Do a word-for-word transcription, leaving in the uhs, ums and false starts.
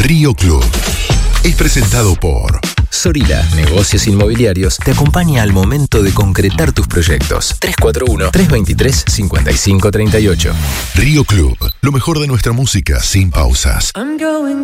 Río Club es presentado por Sorila Negocios Inmobiliarios te acompaña al momento de concretar tus proyectos. tres cuatro uno, tres dos tres, cinco cinco tres ocho. Río Club, lo mejor de nuestra música sin pausas. I'm going